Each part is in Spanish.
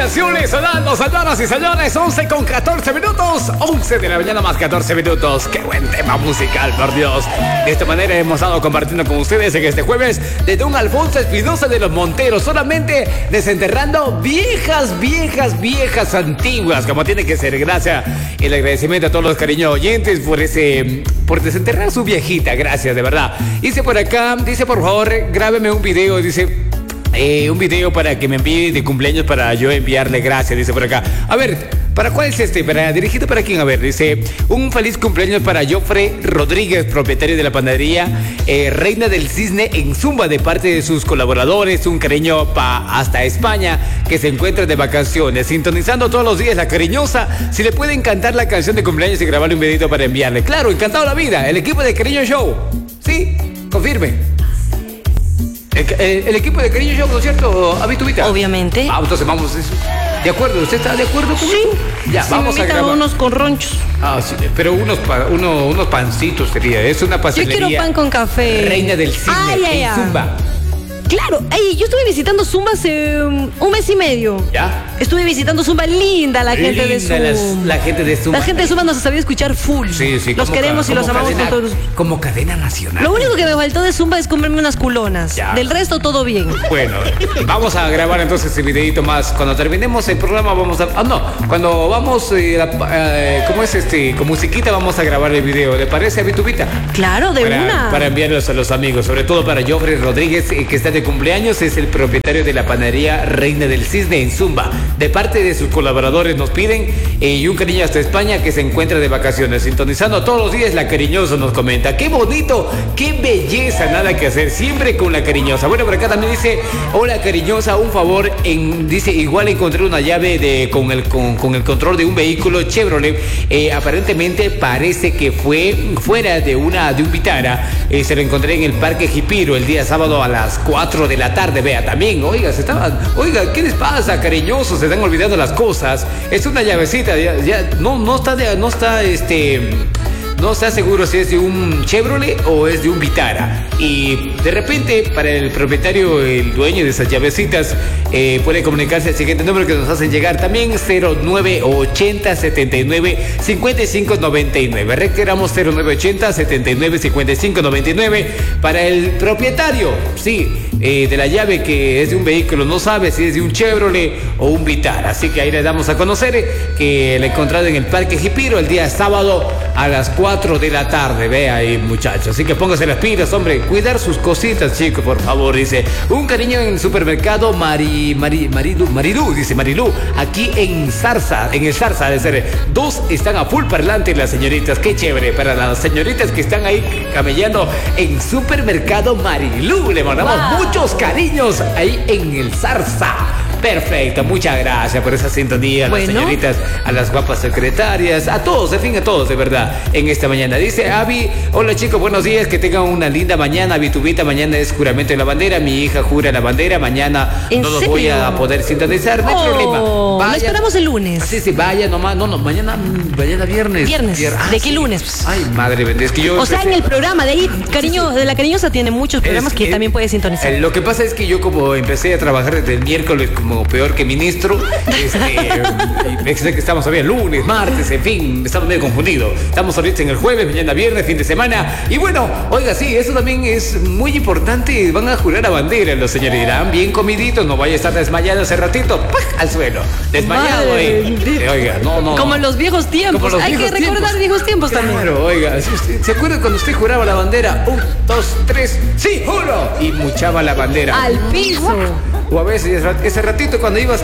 canciones sonando, señoras y señores. 11 con 14 minutos. 11 de la mañana más 14 minutos. Qué buen tema musical, por Dios. De esta manera hemos estado compartiendo con ustedes en este jueves de don Alfonso Espinosa de los Monteros. Solamente desenterrando viejas antiguas, como tiene que ser. Gracias. El agradecimiento a todos los cariños oyentes por desenterrar su viejita. Gracias, de verdad. Dice por acá, dice por favor, grábeme un video. Dice... un video para que me envíe de cumpleaños para yo enviarle, gracias, dice por acá. A ver, ¿para cuál es este? ¿Dirigido para quién? A ver, dice, un feliz cumpleaños para Joffre Rodríguez, propietario de la panadería Reina del Cisne en Zumba, de parte de sus colaboradores. Un cariño hasta España, que se encuentra de vacaciones, sintonizando todos los días la cariñosa. Si le pueden cantar la canción de cumpleaños y grabarle un videito para enviarle. Claro, encantado la vida, el equipo de Cariño Show. Sí, confirme. El equipo de Cariño Show, ¿no es cierto, Habitubita? Obviamente. Entonces vamos, ¿de acuerdo? ¿Usted está de acuerdo con eso? Ya, sí, vamos a grabar. unos con ronchos. Sí, pero unos pancitos sería. Es una pastelería. Yo quiero pan con café. Reina del Cisne en Zumba. Claro, yo estuve visitando Zumba hace un mes y medio. ¿Ya? Estuve visitando Zumba, linda la gente de Zumba. La gente de Zumba. La gente de Zumba nos sabía escuchar full. Sí. Los queremos y los amamos con todos. Como cadena nacional. Lo único que me faltó de Zumba es comerme unas culonas. Ya. Del resto todo bien. Bueno, vamos a grabar entonces ese videito más. Cuando terminemos el programa vamos a... cuando vamos, ¿cómo es con musiquita vamos a grabar el video. ¿Le parece, Habitubita? Claro, Para enviarlos a los amigos, sobre todo para Joffre Rodríguez, que está de cumpleaños, es el propietario de la panadería Reina del Cisne en Zumba. De parte de sus colaboradores nos piden y un cariño hasta España, que se encuentra de vacaciones, sintonizando todos los días la cariñosa. Nos comenta, qué bonito, qué belleza, nada que hacer, siempre con la cariñosa. Bueno, por acá también dice, hola cariñosa, un favor, dice, igual encontré una llave con el control de un vehículo Chevrolet, aparentemente parece que fue fuera de un Vitara, se lo encontré en el Parque Jipiro el día sábado a las 4 de la tarde. Vea, también, oiga, ¿qué les pasa, cariñosos? Se están olvidando las cosas. Es una llavecita, ya no está seguro si es de un Chevrolet o es de un Vitara. Y de repente, para el propietario, el dueño de esas llavecitas, puede comunicarse al siguiente número que nos hacen llegar también, 0980 79 55 99. Reiteramos, 0980 79 55 99 para el propietario, sí, de la llave, que es de un vehículo. No sabe si es de un Chevrolet o un Vitara. Así que ahí le damos a conocer que la encontrado en el Parque Jipiro el día sábado a las 4 de la tarde. Vea ahí, muchachos. Así que póngase las pilas, hombre. Cuidar sus cositas, chicos, por favor. Dice, un cariño en el supermercado Marilú, dice Marilú, aquí en Zarza, de ser. 2 están a full parlante las señoritas. Qué chévere para las señoritas que están ahí camellando en supermercado Marilú. Le mandamos muchos cariños ahí en el Zarza. Perfecto, muchas gracias por esa sintonía, a las señoritas, a las guapas secretarias, a todos, en fin, a todos, de verdad, en esta mañana. Dice Avi, hola chicos, buenos días, que tengan una linda mañana. Habitubita, mañana es juramento de la bandera, mi hija jura la bandera, mañana no los voy a poder sintonizar, no hay problema. Lo esperamos el lunes. Sí, vaya nomás, mañana viernes. ¿De qué lunes? Ay, madre bendita, es que yo... O sea, en el programa, de ahí, de la cariñosa tiene muchos programas que también puedes sintonizar. Lo que pasa es que yo, como empecé a trabajar desde el miércoles, como peor que ministro, pensé que estamos todavía lunes, martes, en fin, estamos medio confundidos. Estamos ahorita en el jueves, mañana viernes, fin de semana. Y bueno, oiga, sí, eso también es muy importante. Van a jurar a bandera, los señores dirán, bien comiditos, no vaya a estar desmayado ese ratito, ¡pah!, al suelo, desmayado, oiga, no. Como en los viejos tiempos, hay que recordar viejos tiempos también. Claro, oiga, ¿se acuerdan cuando usted juraba la bandera? 1, 2, 3, ¡sí, juro! Y muchaba la bandera al piso. O a veces ese ratito cuando iba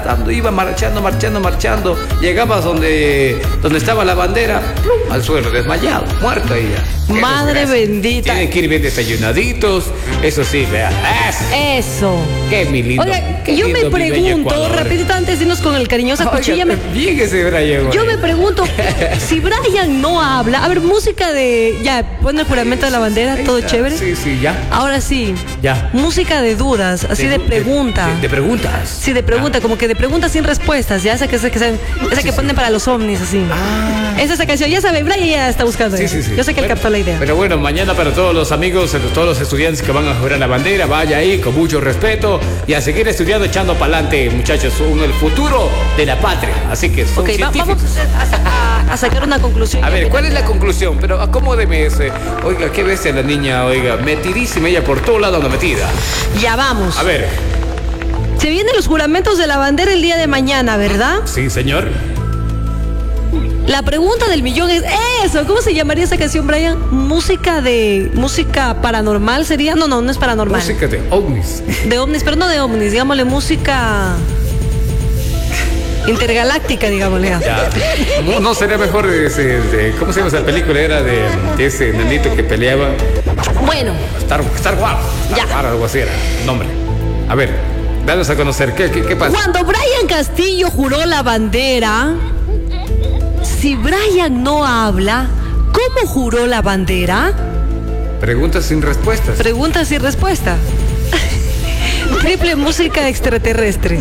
marchando, llegabas donde estaba la bandera, ¡plum!, al suelo, desmayado, muerto ahí ya. Madre bendita. Tienen que ir bien desayunaditos, eso sí, vea. Eso. Qué mi lindo. Oiga, yo me pregunto, rapidito antes de irnos con el cariñosa cuchilla. Bien ese Brian. Yo me pregunto, si Brian no habla, a ver, música de, ya, pone el juramento de la bandera, todo chévere. Sí, ya. Ahora sí. Ya. Música de dudas, así de preguntas. pregunta. De preguntas. Sí, de pregunta, como que de preguntas sin respuestas, ya esa que ponen para los ovnis, así. Es esa canción, ya sabe, Brian ya está buscando. Sí. Yo sé que él captó la idea. Pero bueno, mañana para todos los amigos, todos los estudiantes que van a jurar la bandera, vaya ahí con mucho respeto y a seguir estudiando, echando para adelante, muchachos, son el futuro de la patria. Así que son científicos. Vamos a sacar una conclusión. A ver, ¿cuál es la conclusión? Pero acomódeme ese. Oiga, qué bestia la niña, oiga, metidísima ella por todo lado, anda metida. Ya vamos. A ver. Se vienen los juramentos de la bandera el día de mañana, ¿verdad? Sí, señor. La pregunta del millón es eso. ¿Cómo se llamaría esa canción, Brian? Música paranormal sería. No es paranormal. Música de ovnis. De ovnis, pero no de ovnis, digámosle música intergaláctica, digámosle. Ya. No sería mejor ¿cómo se llama esa película? Era de ese nenito que peleaba. Bueno. Star Wars. Ya. Algo así era. Nombre. A ver, danos a conocer. ¿Qué pasa? Cuando Brian Castillo juró la bandera, si Brian no habla, ¿cómo juró la bandera? Preguntas sin respuestas. Preguntas sin respuesta. Triple música extraterrestre.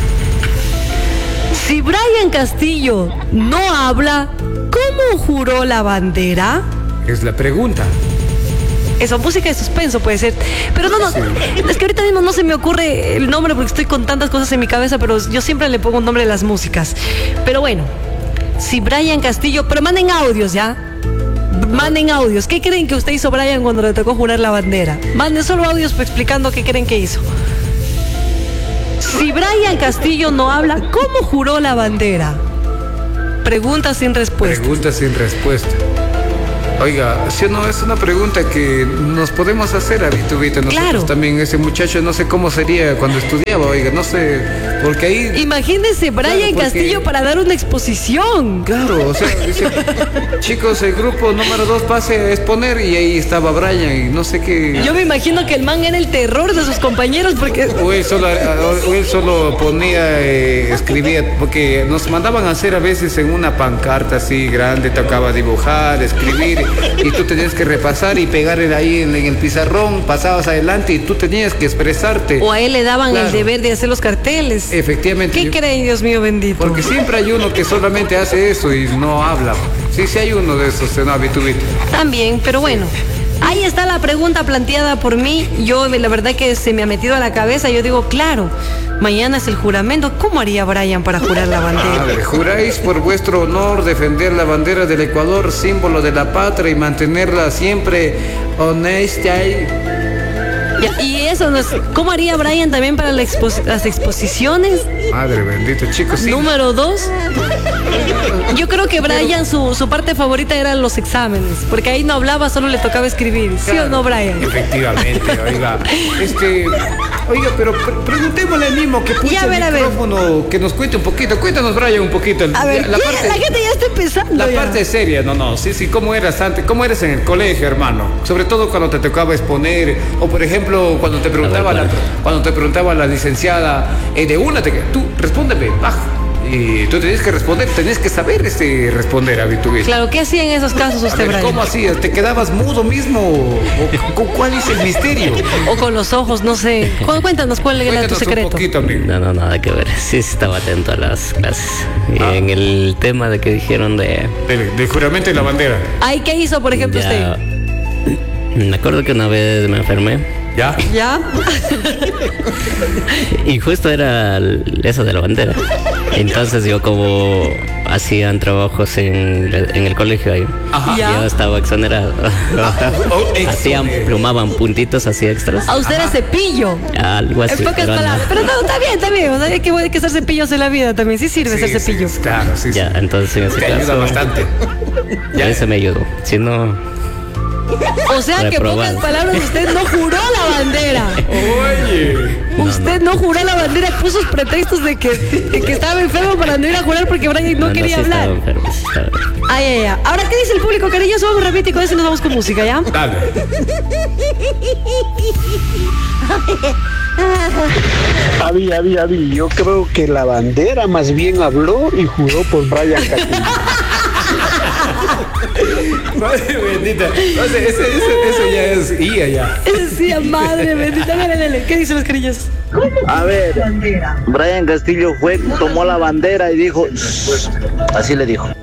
Si Brian Castillo no habla, ¿cómo juró la bandera? Es la pregunta. Eso, música de suspenso puede ser. Pero no, Sí. es que ahorita mismo no se me ocurre el nombre porque estoy con tantas cosas en mi cabeza, pero yo siempre le pongo un nombre a las músicas. Pero bueno, si Brian Castillo, pero manden audios, ¿ya? Manden audios. ¿Qué creen que usted hizo, Brian, cuando le tocó jurar la bandera? Manden solo audios explicando qué creen que hizo. Si Brian Castillo no habla, ¿cómo juró la bandera? Preguntas sin respuesta. Preguntas sin respuesta. Oiga, si no, es una pregunta que nos podemos hacer ahorita. Nosotros Claro. también, ese muchacho, no sé cómo sería cuando estudiaba, oiga, no sé, porque ahí... Imagínense Brian Claro, porque- Castillo para dar una exposición. Claro, o sea, dice, chicos, el grupo número 2 pase a exponer y ahí estaba Brian y no sé qué... Yo me imagino que el man era el terror de sus compañeros porque... O él solo ponía, escribía, porque nos mandaban a hacer a veces en una pancarta así grande, tocaba dibujar, escribir, y tú tenías que repasar y pegar ahí en el pizarrón, pasabas adelante y tú tenías que expresarte. O a él le daban Claro. el deber de hacer los carteles. Efectivamente. ¿Qué creen, Dios mío bendito? Porque siempre hay uno que solamente hace eso y no habla. Sí, hay uno de esos, no, habitualmente. También, pero bueno. Ahí está la pregunta planteada por mí. Yo, la verdad que se me ha metido a la cabeza. Yo digo, claro, mañana es el juramento. ¿Cómo haría Brian para jurar la bandera? Madre, juráis por vuestro honor defender la bandera del Ecuador, símbolo de la patria, y mantenerla siempre honesta. Ya, y eso, ¿cómo haría Brian también para las exposiciones? Madre bendita, chicos, sí. Número 2. Yo creo que Brian, su parte favorita eran los exámenes, porque ahí no hablaba, solo le tocaba escribir. ¿Sí o no, Brian? Efectivamente, oiga. Oiga, pero preguntémosle al mismo que pucha Ya, a ver, el a ver. micrófono, que nos cuente un poquito. Cuéntanos, Brian, un poquito. A ver, la la gente ya está empezando. La ya. parte seria, no, sí, ¿cómo eras antes? ¿Cómo eras en el colegio, hermano? Sobre todo cuando te tocaba exponer, o por ejemplo, cuando te preguntaba, la licenciada, tú, respóndeme, baja. Y tú tenías que responder, tenías que saber responder habitualmente. Claro, ¿qué hacía en esos casos A usted, ver, Brian? ¿cómo hacías? ¿Te quedabas mudo mismo? ¿Cuál es el misterio? O con los ojos, no sé. Cuéntanos cuál era tu Cuéntanos un secreto. poquito, amigo. No, nada que ver. Sí estaba atento a las clases. Y en el tema de que dijeron de... Del juramento y la bandera. Ay, ¿qué hizo, por ejemplo, ya, usted? me acuerdo que una vez me enfermé ¿Ya? ¿Ya? y justo era eso de la bandera. Entonces yo como hacían trabajos en el colegio ahí, Ajá. Ya. yo estaba exonerado. Hacían, exonerado. plumaban puntitos así extras. A usted era cepillo. Algo En así. pocas pero no. palabras. Pero no, está bien. O sea, hay que ser cepillos en la vida también. Sí sirve ser cepillo. Sí, claro, sí. Ya, entonces en ese Te ayuda caso, bastante. ya ese me ayudó. Si no... O sea que en pocas Reprobado. palabras usted no juró la bandera. Oye. Usted no juró la bandera, puso pretextos de que estaba enfermo para no ir a jurar porque Brian no quería sí estaba hablar. enfermo, sí estaba enfermo. Ay. Ahora, ¿qué dice el público cariñoso? Vamos rapidito y con eso nos vamos con música, ¿ya? Dale. Había. Yo creo que la bandera más bien habló y juró por Brian Castillo. Madre bendita. Entonces, eso ya es IA ya. Ese sí, madre bendita. Dale. ¿Qué dicen los cariños? A ver, Brian Castillo fue, tomó la bandera y dijo, así le dijo.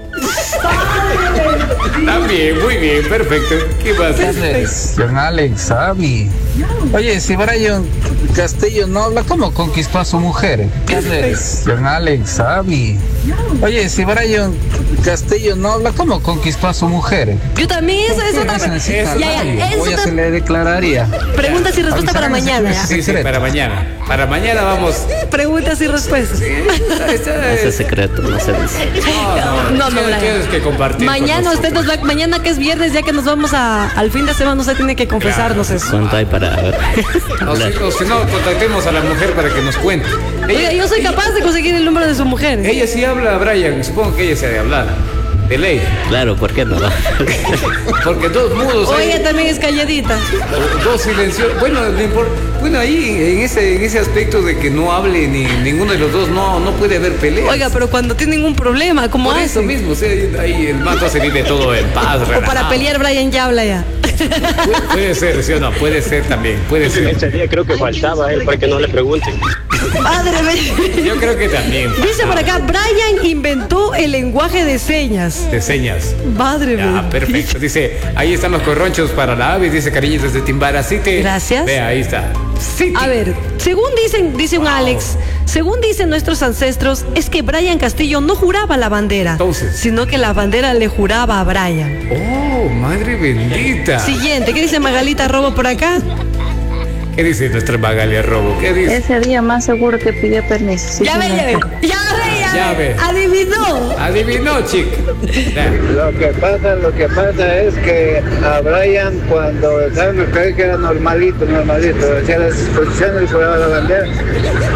También, muy bien, perfecto. ¿Qué más? Don Alex, Avi. Oye, si Brian Castillo no habla, ¿cómo conquistó a su mujer? Don Alex, Avi. Oye, si Brian Castillo no habla, ¿cómo conquistó a su mujer? Yo también, eso también. Voy a se le declararía. Preguntas y respuestas para mañana. ¿Ya? Sí, para mañana. Para mañana vamos. Preguntas y respuestas. Ese es secreto, no se dice. No, Tienes que compartir. Mañana usted nos va, mañana que es viernes, ya que nos vamos al fin de semana, usted tiene que confesarnos eso. ¿Cuánto hay para hablar? O si no, contactemos a la mujer para que nos cuente. Oiga, yo soy capaz de conseguir el número de su mujer. Ella sí habla, Brian. Supongo que ella se ha de hablar. De ley. Claro, ¿por qué no? Porque dos mudos. Oiga, también es calladita. Dos silenciosos. Bueno, ahí en ese aspecto de que no hable ni ninguno de los dos, no puede haber pelea. Oiga, pero cuando tienen un problema, ¿cómo Por hace? eso mismo, o sea, ahí el mato se vive todo en paz, O para pelear, Brian ya habla ya. Puede ser, ¿sí o no? Puede ser también, puede ser. Ese día creo que faltaba él para que no le pregunten. Madre mía. Yo creo que también. Dice por acá, Brian inventó el lenguaje de señas. De señas. Madre mía. Ah, perfecto. Dice, ahí están los corronchos para la ave. Dice, cariños desde Timbaracite. Gracias. Vea, ahí está. Sí. A ver, según dice un Alex, según dicen nuestros ancestros, es que Brian Castillo no juraba la bandera, Entonces. sino que la bandera le juraba a Brian. Oh, madre bendita. Siguiente, ¿qué dice Magalita Robo por acá? ¿Qué dice nuestra Magalia Robo? ¿Qué dice? Ese día más seguro que pidió permiso. Sí, Ya ve. Ya ve. Adivinó. Adivinó, chica. Lo que pasa es que a Brian cuando estaba en el colegio era normalito, decía las exposiciones y jugaba la bandera.